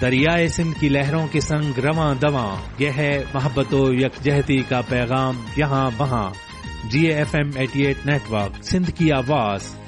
दरियाए सिंध की लहरों के संग रवां दवां, यह है मोहब्बतो यकजहती का पैगाम यहाँ वहाँ। GAFM 88 नेटवर्क, सिंध की आवाज,